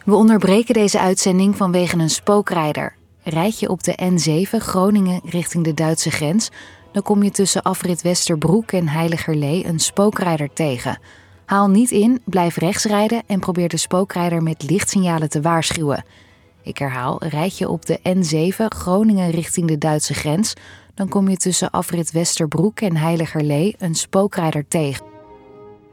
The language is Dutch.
We onderbreken deze uitzending vanwege een spookrijder. Rijd je op de N7 Groningen richting de Duitse grens, dan kom je tussen afrit Westerbroek en Heiligerlee een spookrijder tegen. Haal niet in, blijf rechts rijden en probeer de spookrijder met lichtsignalen te waarschuwen. Ik herhaal, rijd je op de N7 Groningen richting de Duitse grens, dan kom je tussen afrit Westerbroek en Heiligerlee een spookrijder tegen.